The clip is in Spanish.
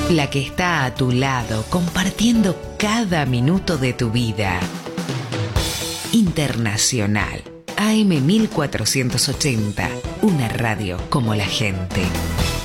la que está a tu lado, compartiendo cada minuto de tu vida. Internacional, AM 1480, una radio como la gente.